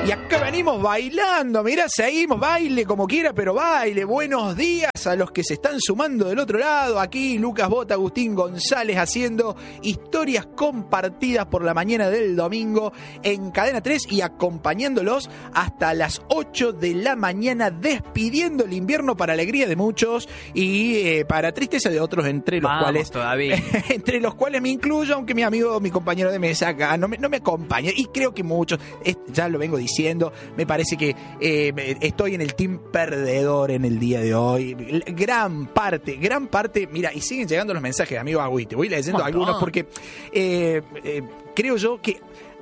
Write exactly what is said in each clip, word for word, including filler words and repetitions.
Y acá venimos bailando, mirá, seguimos, baile como quiera, pero baile. Buenos días a los que se están sumando del otro lado. Aquí Lucas Bota, Agustín González haciendo historias compartidas por la mañana del domingo en Cadena tres y acompañándolos hasta las ocho de la mañana, despidiendo el invierno para alegría de muchos y eh, para tristeza de otros, entre los Vamos, cuales todavía. entre los cuales me incluyo, aunque mi amigo, mi compañero de mesa acá no me, no me acompaña, y creo que muchos, es, ya lo vengo diciendo, me parece que eh, estoy en el team perdedor en el día de hoy. Gran parte, gran parte, mira, y siguen llegando los mensajes, amigo Agüí, te voy leyendo Montón. algunos porque eh, eh, creo yo que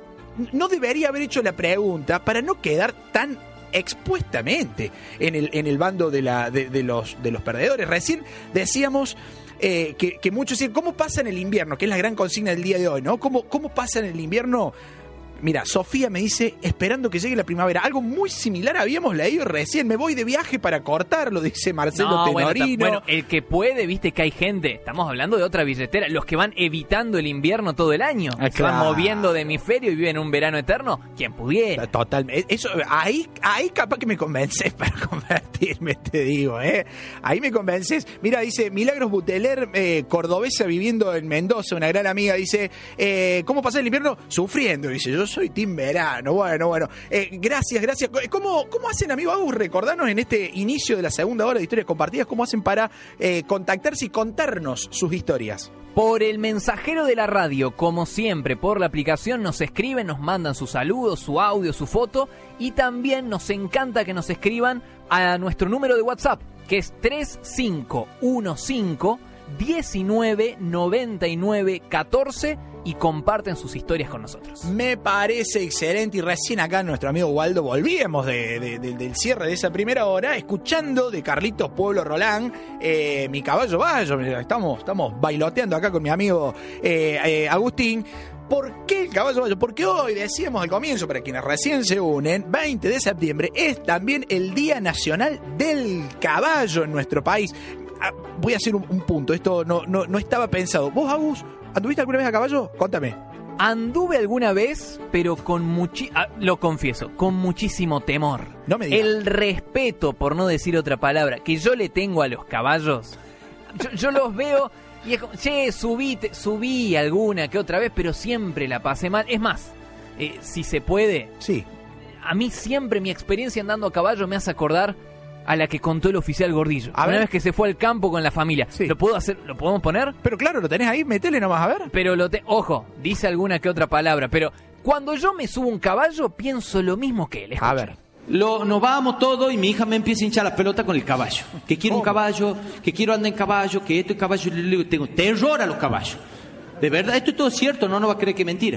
no debería haber hecho la pregunta para no quedar tan expuestamente en el, en el bando de, la, de, de, los, de los perdedores. Recién decíamos eh, que, que muchos decían, ¿cómo pasa en el invierno? Que es la gran consigna del día de hoy, ¿no? ¿Cómo, cómo pasa en el invierno? Mira, Sofía me dice, esperando que llegue la primavera. Algo muy similar habíamos leído recién. Me voy de viaje para cortarlo, dice Marcelo No, bueno, Tenorino. ta- bueno, el que puede, viste que hay gente, estamos hablando de otra billetera, los que van evitando el invierno todo el año, Ah, se van claro. moviendo de hemisferio y viven un verano eterno, quien pudiera. Totalmente. Eso, ahí, ahí capaz que me convences para convertirme, te digo, ¿eh? Ahí me convences. Mira, dice Milagros Buteler, eh, cordobesa viviendo en Mendoza, una gran amiga, dice, eh, ¿cómo pasa el invierno? Sufriendo, dice, yo soy team verano. Bueno, bueno. Eh, gracias, gracias. ¿Cómo, cómo hacen, amigo Agus? Recordanos en este inicio de la segunda hora de Historias Compartidas, ¿cómo hacen para eh, contactarse y contarnos sus historias? Por el mensajero de la radio, como siempre, por la aplicación nos escriben, nos mandan sus saludos, su audio, su foto, y también nos encanta que nos escriban a nuestro número de WhatsApp, que es tres cinco uno cinco, uno nueve nueve nueve uno cuatro, y comparten sus historias con nosotros. Me parece excelente, y recién acá nuestro amigo Waldo volvíamos de, de, de, del cierre de esa primera hora escuchando de Carlitos Pueblo Rolán, eh, Mi Caballo Bayo. Estamos, estamos bailoteando acá con mi amigo eh, eh, Agustín. ¿Por qué el Caballo Bayo? Porque hoy, decíamos al comienzo, para quienes recién se unen, veinte de septiembre es también el Día Nacional del Caballo en nuestro país. Ah, voy a hacer un, un punto, esto no, no, no estaba pensado. ¿Vos, Agus, anduviste alguna vez a caballo? Contame. Anduve alguna vez, pero con muchi ah, lo confieso, con muchísimo temor. No me digas. El respeto, por no decir otra palabra, que yo le tengo a los caballos. Yo, yo los veo y es como, che, subí, te- subí alguna que otra vez, pero siempre la pasé mal. Es más, eh, si se puede, Sí. a mí siempre mi experiencia andando a caballo me hace acordar a la que contó el oficial Gordillo. A Una ver. vez que se fue al campo con la familia. Sí. ¿Lo puedo hacer? ¿Lo podemos poner? Pero claro, lo tenés ahí, metele nomás a ver. Pero lo te... Ojo, dice alguna que otra palabra, pero cuando yo me subo a un caballo pienso lo mismo que él. A Escucha. ver. Lo, nos vamos todos y mi hija me empieza a hinchar la pelota con el caballo. Que quiero un ¿Cómo? caballo, que quiero andar en caballo, que esto es caballo. Le digo, tengo terror a los caballos. De verdad, esto es todo cierto, no, no va a creer que es mentira.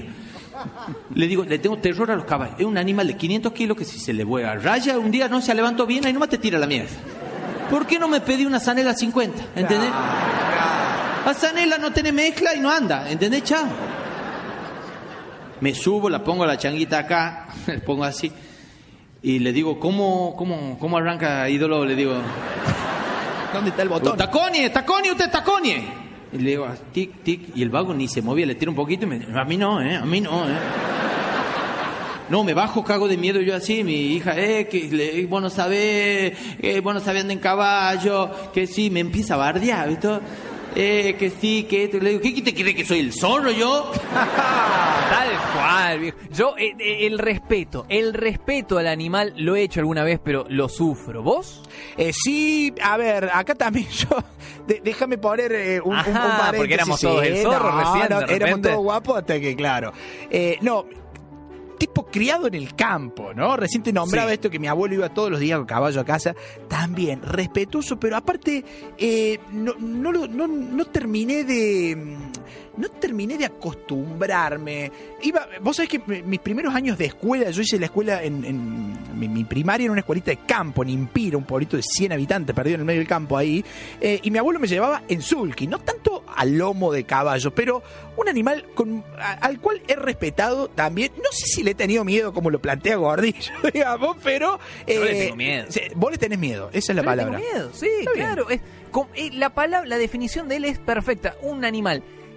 Le digo, le tengo terror a los caballos. Es un animal de quinientos kilos que si se le vuela raya un día no se levantó bien, ahí nomás te tira la mierda. ¿Por qué no me pedí una zanela cincuenta? ¿Entendés? La zanela no tiene mezcla y no anda, ¿entendés, chao? Me subo, la pongo la changuita acá, le pongo así. Y le digo, ¿cómo, cómo, cómo arranca, ídolo? Le digo, ¿Dónde está el botón? taconie, taconie, usted taconie. Y le digo, tic, tic, y el vago ni se movía, le tiro un poquito y me dice, a mí no, eh, a mí no, eh. No, me bajo, cago de miedo yo así, mi hija, eh, que le, vos no sabés, eh, vos no sabés andar en caballo, que sí, me empieza a bardear, ¿viste? Eh, que sí, que esto, le digo, ¿qué te cree que soy el zorro yo? Tal cual, viejo. Yo, eh, eh, el respeto, el respeto al animal lo he hecho alguna vez, pero lo sufro. ¿Vos? Eh, sí, a ver, acá también yo... de- déjame poner eh, un, un, un Ajá, paréntesis. porque éramos todos el Sí, zorro no, recién, no, de éramos repente. todos guapos hasta que, claro. Eh, no... tipo criado en el campo, ¿no? Recién te nombraba Sí. esto que mi abuelo iba todos los días con caballo a casa. También, respetuoso, pero aparte eh, no, no, lo- no, no terminé de... No terminé de acostumbrarme. Iba, vos sabés que mi- mis primeros años de escuela, yo hice la escuela en, en mi, mi primaria en una escuelita de campo, en Impira, un pueblito de cien habitantes perdido en el medio del campo ahí. Eh, y mi abuelo me llevaba en sulky, no tanto al lomo de caballo, pero un animal con, a- al cual he respetado también. No sé si le he tenido miedo como lo plantea Gordillo, digamos, pero... Yo le eh, tengo miedo. sí, vos le tenés miedo, esa es la Yo le palabra. tengo miedo, sí, Está bien. claro. Es, com- eh, la palabra, la definición de él es perfecta. Un animal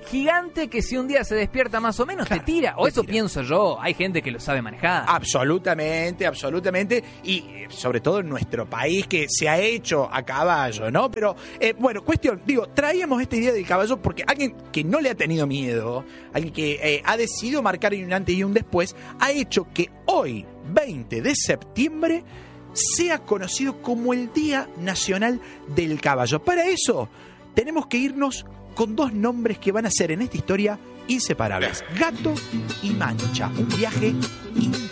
gigante que si un día se despierta más o menos te tira. O Te eso tira. pienso yo. Hay gente que lo sabe manejar. Absolutamente, absolutamente. Y eh, sobre todo en nuestro país que se ha hecho a caballo, ¿no? Pero, eh, bueno, cuestión, digo, traíamos esta idea del caballo porque alguien que no le ha tenido miedo, alguien que eh, ha decidido marcar un antes y un después, ha hecho que hoy, veinte de septiembre, sea conocido como el Día Nacional del Caballo. Para eso, tenemos que irnos con dos nombres que van a ser en esta historia inseparables: Gato y Mancha. Un viaje increíble.